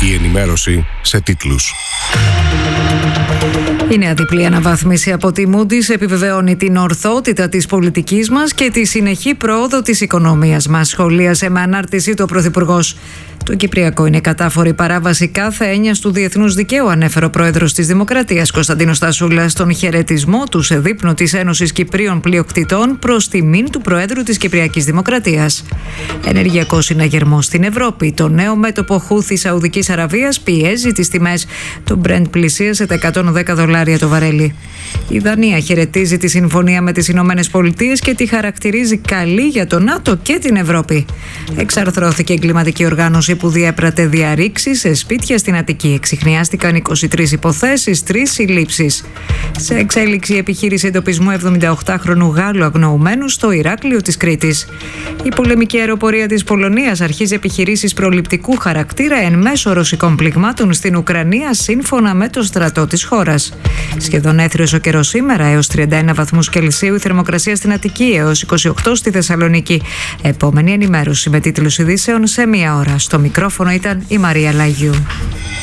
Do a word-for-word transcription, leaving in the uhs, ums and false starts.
Η ενημέρωση σε τίτλους. Η νέα διπλή αναβάθμιση από τη Moody's επιβεβαιώνει την ορθότητα της πολιτικής μας και τη συνεχή πρόοδο της οικονομίας μας, σχολίασε με ανάρτησή του ο Πρωθυπουργός. Το Κυπριακό είναι κατάφορη παράβαση κάθε έννοιας του διεθνούς δικαίου, ανέφερε ο Πρόεδρος της Δημοκρατίας Κωνσταντίνος Τασούλας στον χαιρετισμό του σε δείπνο της Ένωσης Κυπρίων Πλειοκτητών προς τιμήν του Προέδρου της Κυπριακής Δημοκρατίας. Ενεργειακός συναγερμός στην Ευρώπη. Το νέο μέτωπο Χούθη Σαουδικής Αραβίας πιέζει τις τιμές. Το Brent πλησίασε τα εκατόν δέκα δολάρια το βαρέλι. Η Δανία χαιρετίζει τη συμφωνία με τις Ηνωμένες Πολιτείες και τη χαρακτηρίζει καλή για το ΝΑΤΟ και την Ευρώπη. Εξαρθρώθηκε εγκληματική οργάνωση που διέπρατε διαρρήξεις σε σπίτια στην Αττική. Εξιχνιάστηκαν είκοσι τρεις υποθέσεις, τρεις συλλήψεις. Σε εξέλιξη επιχείρηση εντοπισμού εβδομηνταοκτάχρονου Γάλλου αγνοουμένου στο Ηράκλειο της Κρήτης. Η πολεμική αεροπορία της Πολωνίας αρχίζει επιχειρήσεις προληπτικού χαρακτήρα εν μέσω ρωσικών πληγμάτων στην Ουκρανία, σύμφωνα με το στρατό της χώρας. Σχεδόν έθριος ο καιρός σήμερα, έως τριάντα ένα βαθμούς Κελσίου, η θερμοκρασία στην Αττική, έως είκοσι οκτώ στη Θεσσαλονίκη. Επόμενη ενημέρωση με τίτλους ειδήσεων σε μία ώρα. Στο μικρόφωνο ήταν η Μαρία Λαγιού.